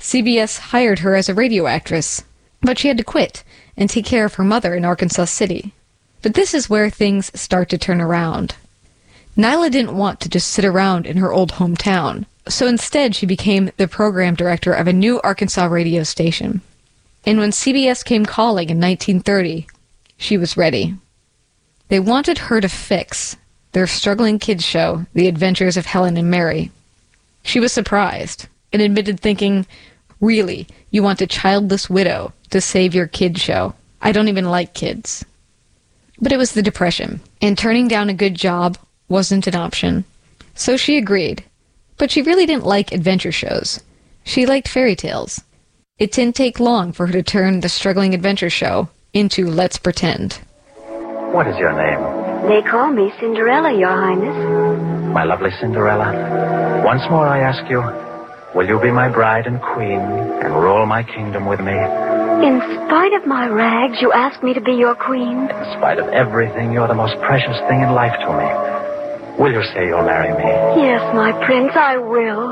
CBS hired her as a radio actress, but she had to quit and take care of her mother in Arkansas City. But this is where things start to turn around. Nyla didn't want to just sit around in her old hometown, so instead she became the program director of a new Arkansas radio station. And when CBS came calling in 1930, she was ready. They wanted her to fix their struggling kids show, The Adventures of Helen and Mary. She was surprised and admitted thinking, "Really, you want a childless widow to save your kid show? I don't even like kids." But it was the Depression, and turning down a good job wasn't an option. So she agreed. But she really didn't like adventure shows. She liked fairy tales. It didn't take long for her to turn the struggling adventure show into Let's Pretend. What is your name? They call me Cinderella, Your Highness. My lovely Cinderella, once more I ask you, will you be my bride and queen and rule my kingdom with me? In spite of my rags, you ask me to be your queen? In spite of everything, you're the most precious thing in life to me. Will you say you'll marry me? Yes, my prince, I will.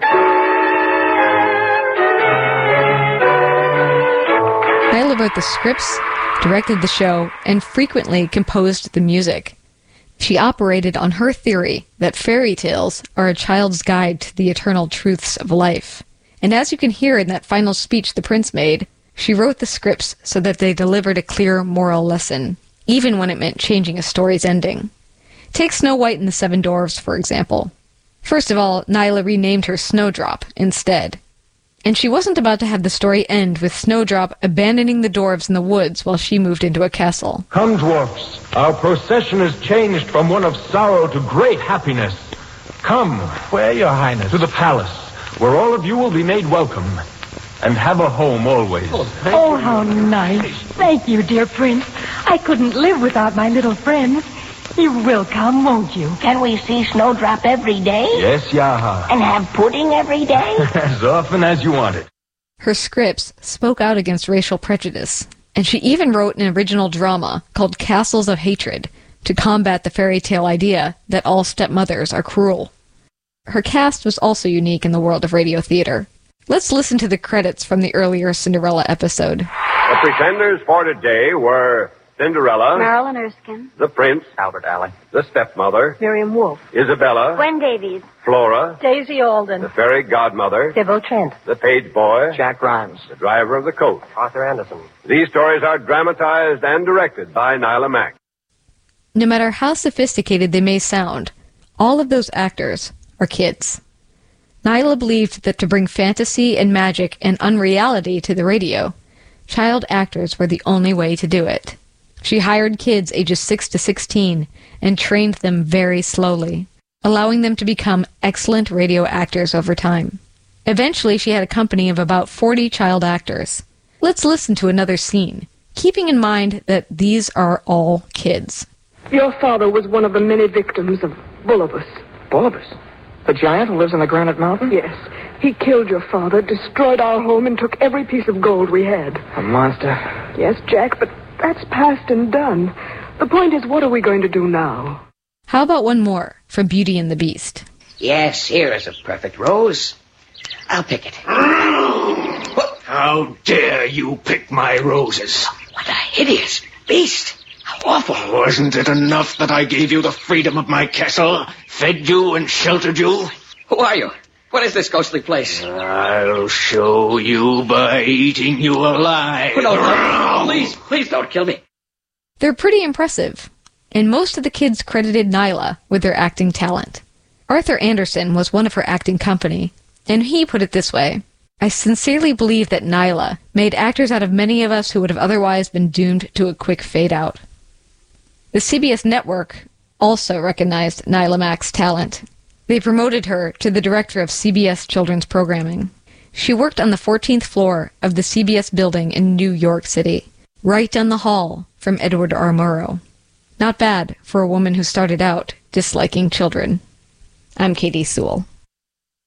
Nyla wrote the scripts, directed the show, and frequently composed the music. She operated on her theory that fairy tales are a child's guide to the eternal truths of life. And as you can hear in that final speech the prince made, she wrote the scripts so that they delivered a clear moral lesson, even when it meant changing a story's ending. Take Snow White and the Seven Dwarfs, for example. First of all, Nyla renamed her Snowdrop instead. And she wasn't about to have the story end with Snowdrop abandoning the dwarves in the woods while she moved into a castle. Come, dwarfs. Our procession has changed from one of sorrow to great happiness. Come. Where, Your Highness? To the palace, where all of you will be made welcome and have a home always. Oh, how nice. Thank you, dear Prince. I couldn't live without my little friends. You will come, won't you? Can we see Snowdrop every day? Yes, Yaha. And have pudding every day? As often as you want it. Her scripts spoke out against racial prejudice, and she even wrote an original drama called Castles of Hatred to combat the fairy tale idea that all stepmothers are cruel. Her cast was also unique in the world of radio theater. Let's listen to the credits from the earlier Cinderella episode. The pretenders for today were Cinderella, Marilyn Erskine, the Prince, Albert Alley, the Stepmother, Miriam Wolfe, Isabella, Gwen Davies, Flora, Daisy Alden, the Fairy Godmother, Sybil Trent, the Page Boy, Jack Grimes, the Driver of the Coach, Arthur Anderson. These stories are dramatized and directed by Nyla Mack. No matter how sophisticated they may sound, all of those actors are kids. Nyla believed that to bring fantasy and magic and unreality to the radio, child actors were the only way to do it. She hired kids ages 6 to 16 and trained them very slowly, allowing them to become excellent radio actors over time. Eventually, she had a company of about 40 child actors. Let's listen to another scene, keeping in mind that these are all kids. Your father was one of the many victims of Bulbous. Bulbous? The giant who lives in the Granite Mountain? Yes. He killed your father, destroyed our home, and took every piece of gold we had. A monster? Yes, Jack, but that's past and done. The point is, what are we going to do now? How about one more from Beauty and the Beast? Yes, here is a perfect rose. I'll pick it. How dare you pick my roses? What a hideous beast. How awful. Wasn't it enough that I gave you the freedom of my castle, fed you and sheltered you? Who are you? What is this ghostly place? I'll show you by eating you alive. No, please don't kill me. They're pretty impressive, and most of the kids credited Nyla with their acting talent. Arthur Anderson was one of her acting company, and he put it this way: I sincerely believe that Nyla made actors out of many of us who would have otherwise been doomed to a quick fade-out. The CBS network also recognized Nyla Mack's talent. They promoted her to the director of CBS Children's Programming. She worked on the 14th floor of the CBS building in New York City, right down the hall from Edward R. Murrow. Not bad for a woman who started out disliking children. I'm Katie Sewell.